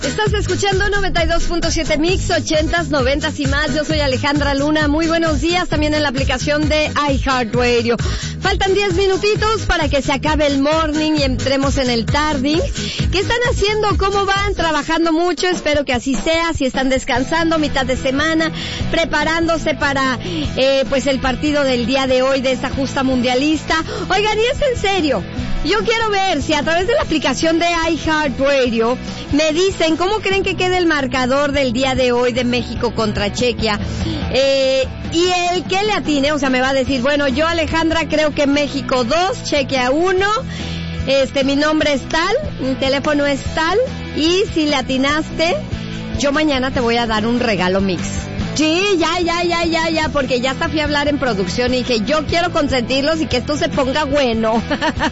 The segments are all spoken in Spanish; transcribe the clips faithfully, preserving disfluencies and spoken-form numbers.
Estás escuchando noventa y dos punto siete Mix, ochentas, noventas y más. Yo soy Alejandra Luna. Muy buenos días también en la aplicación de iHeartRadio. Faltan diez minutitos para que se acabe el morning y entremos en el tarding. ¿Qué están haciendo? ¿Cómo van? Trabajando mucho. Espero que así sea. Si están descansando mitad de semana, preparándose para eh, pues el partido del día de hoy de esta justa mundialista. Oigan, y es en serio. Yo quiero ver si a través de la aplicación de iHeartRadio me dicen cómo creen que quede el marcador del día de hoy de México contra Chequia. Eh, y el que le atine, o sea, me va a decir, bueno, yo Alejandra creo que México dos, Chequia uno, este, mi nombre es tal, mi teléfono es tal, y si le atinaste, yo mañana te voy a dar un regalo mix. Sí, ya, ya, ya, ya, ya, porque ya hasta fui a hablar en producción y dije, yo quiero consentirlos y que esto se ponga bueno.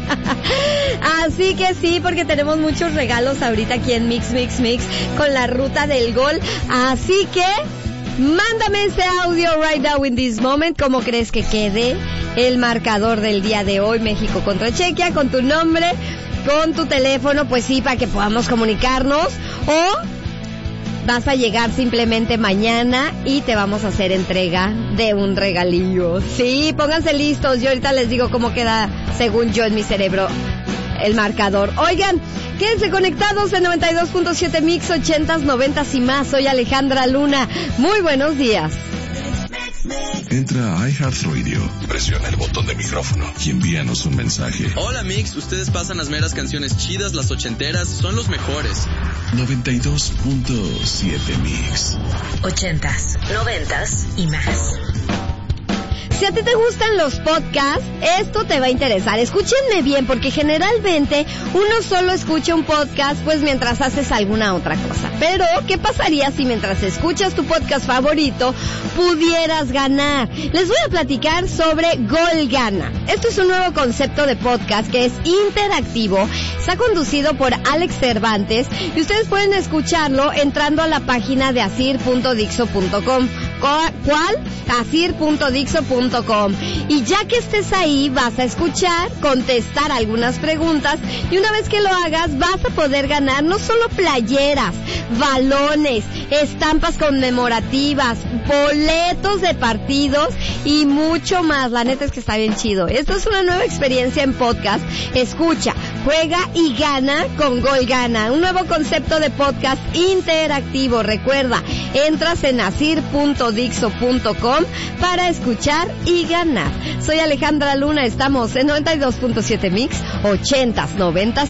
Así que sí, porque tenemos muchos regalos ahorita aquí en Mix, Mix, Mix, con la ruta del gol. Así que, mándame ese audio right now in this moment, ¿cómo crees que quede el marcador del día de hoy, México contra Chequia, con tu nombre, con tu teléfono, pues sí, para que podamos comunicarnos, o vas a llegar simplemente mañana y te vamos a hacer entrega de un regalillo. Sí, pónganse listos. Yo ahorita les digo cómo queda, según yo en mi cerebro, el marcador. Oigan, quédense conectados en noventa y dos punto siete Mix, ochentas, noventas y más. Soy Alejandra Luna. Muy buenos días. Entra a iHeartRadio, presiona el botón de micrófono y envíanos un mensaje. Hola Mix, ustedes pasan las meras canciones chidas, las ochenteras, son los mejores. noventa y dos punto siete Mix. Ochentas, noventas y más. Si a ti te gustan los podcasts, esto te va a interesar. Escúchenme bien, porque generalmente uno solo escucha un podcast pues mientras haces alguna otra cosa. Pero, ¿qué pasaría si mientras escuchas tu podcast favorito pudieras ganar? Les voy a platicar sobre Gol Gana. Esto es un nuevo concepto de podcast que es interactivo. Está conducido por Alex Cervantes y ustedes pueden escucharlo entrando a la página de asir punto dixo punto com. ¿Cuál? asir punto dixo punto com. Y ya que estés ahí, vas a escuchar, contestar algunas preguntas, y una vez que lo hagas, vas a poder ganar no solo playeras, balones, estampas conmemorativas, boletos de partidos y mucho más. La neta es que está bien chido. Esto es una nueva experiencia en podcast. Escucha, juega y gana con Gol Gana, un nuevo concepto de podcast interactivo. Recuerda, entras en asir punto dixo punto com para escuchar y ganar. Soy Alejandra Luna, estamos en noventa y dos punto siete Mix, ochentas, noventas